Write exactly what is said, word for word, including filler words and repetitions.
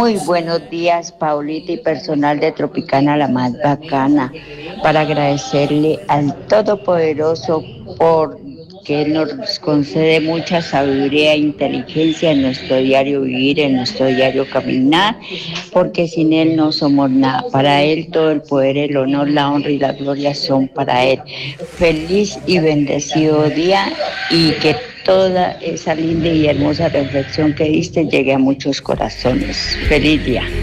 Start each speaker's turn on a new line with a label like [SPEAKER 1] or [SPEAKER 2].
[SPEAKER 1] Muy buenos días, Paulita y personal de Tropicana La Más Bacana, para agradecerle al Todopoderoso por que nos concede mucha sabiduría e inteligencia en nuestro diario vivir, en nuestro diario caminar, porque sin Él no somos nada. Para Él todo el poder, el honor, la honra y la gloria son para Él. Feliz y bendecido día y que toda esa linda y hermosa reflexión que diste llegue a muchos corazones. Feliz día.